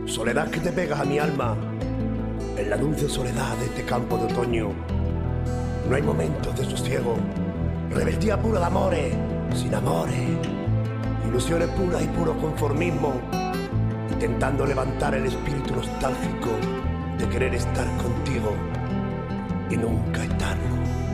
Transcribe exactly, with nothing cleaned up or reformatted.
Soledad que te pegas a mi alma, en la dulce soledad de este campo de otoño. No hay momentos de sosiego, rebeldía pura de amores, sin amores, ilusiones puras y puro conformismo, intentando levantar el espíritu nostálgico de querer estar contigo y nunca estarlo.